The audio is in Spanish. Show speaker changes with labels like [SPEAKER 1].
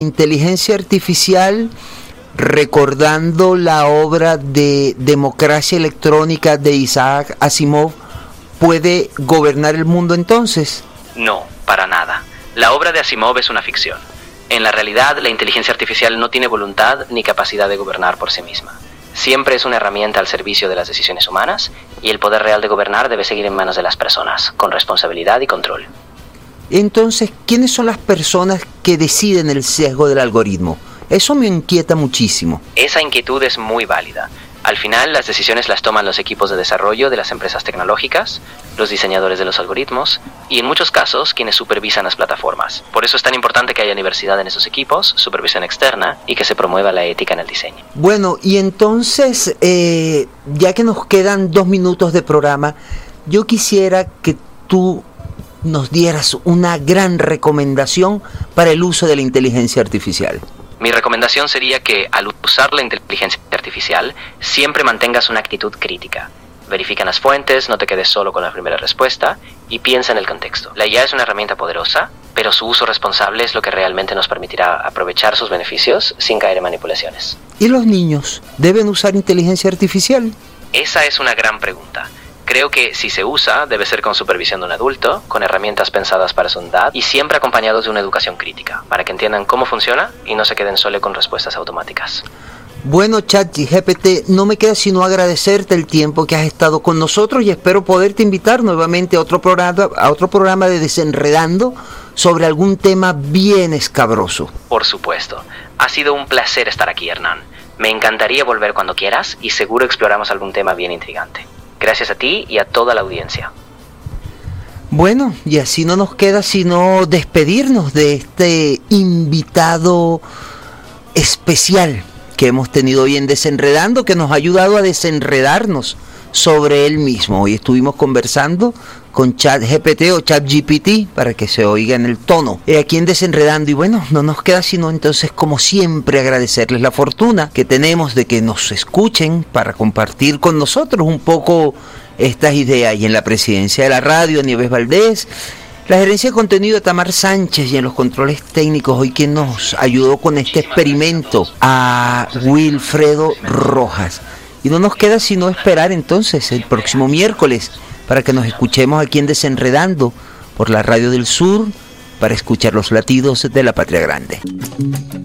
[SPEAKER 1] Inteligencia artificial, recordando la obra de Democracia Electrónica de Isaac Asimov, ¿puede gobernar el mundo entonces?
[SPEAKER 2] No, para nada. La obra de Asimov es una ficción. En la realidad, la inteligencia artificial no tiene voluntad ni capacidad de gobernar por sí misma. Siempre es una herramienta al servicio de las decisiones humanas y el poder real de gobernar debe seguir en manos de las personas, con responsabilidad y control.
[SPEAKER 1] Entonces, ¿quiénes son las personas que deciden el sesgo del algoritmo? Eso me inquieta muchísimo.
[SPEAKER 2] Esa inquietud es muy válida. Al final, las decisiones las toman los equipos de desarrollo de las empresas tecnológicas, los diseñadores de los algoritmos y, en muchos casos, quienes supervisan las plataformas. Por eso es tan importante que haya diversidad en esos equipos, supervisión externa y que se promueva la ética en el diseño.
[SPEAKER 1] Bueno, y entonces, ya que nos quedan 2 minutos de programa, yo quisiera que tú nos dieras una gran recomendación para el uso de la inteligencia artificial.
[SPEAKER 2] Mi recomendación sería que, al usar la inteligencia artificial, siempre mantengas una actitud crítica. Verifica las fuentes, no te quedes solo con la primera respuesta y piensa en el contexto. La IA es una herramienta poderosa, pero su uso responsable es lo que realmente nos permitirá aprovechar sus beneficios sin caer en manipulaciones.
[SPEAKER 1] ¿Y los niños deben usar inteligencia artificial?
[SPEAKER 2] Esa es una gran pregunta. Creo que si se usa, debe ser con supervisión de un adulto, con herramientas pensadas para su edad y siempre acompañados de una educación crítica, para que entiendan cómo funciona y no se queden solo con respuestas automáticas.
[SPEAKER 1] Bueno, ChatGPT, no me queda sino agradecerte el tiempo que has estado con nosotros y espero poderte invitar nuevamente a otro programa de Desenredando sobre algún tema bien escabroso.
[SPEAKER 2] Por supuesto. Ha sido un placer estar aquí, Hernán. Me encantaría volver cuando quieras y seguro exploramos algún tema bien intrigante. Gracias a ti y a toda la audiencia.
[SPEAKER 1] Bueno, y así no nos queda sino despedirnos de este invitado especial que hemos tenido hoy en Desenredando, que nos ha ayudado a desenredarnos sobre él mismo. Hoy estuvimos conversando con ChatGPT o ChatGPT para que se oiga en el tono aquí en Desenredando. Y bueno, no nos queda sino entonces, como siempre, agradecerles la fortuna que tenemos de que nos escuchen para compartir con nosotros un poco estas ideas. Y en la presidencia de la radio, Nieves Valdés, la gerencia de contenido de Tamar Sánchez, y en los controles técnicos hoy quien nos ayudó con este experimento, a Wilfredo Rojas. Y no nos queda sino esperar entonces el próximo miércoles para que nos escuchemos aquí en Desenredando por la Radio del Sur, para escuchar los latidos de la Patria Grande.